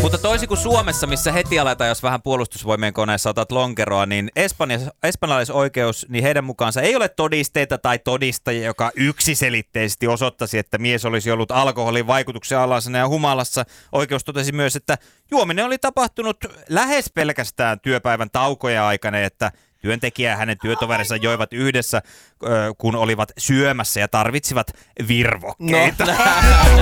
Mutta toisin kuin Suomessa, missä heti aletaan, jos vähän puolustusvoimien koneessa otat lonkeroa, niin espanjalaisoikeus, niin heidän mukaansa ei ole todisteita tai todistajia, joka yksiselitteisesti osoittaisi, että mies olisi ollut alkoholin vaikutuksen alaisena ja humalassa. Oikeus totesi myös, että juominen oli tapahtunut lähes pelkästään työpäivän taukojen aikana, että työntekijä ja hänen työtoverinsa joivat yhdessä, kun olivat syömässä ja tarvitsivat virvokkeita. No.